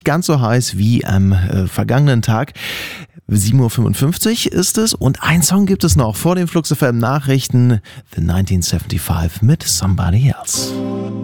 ganz so heiß wie am vergangenen Tag. 7:55 Uhr ist es und ein Song gibt es noch vor den Flux FM Nachrichten. The 1975 mit Somebody Else.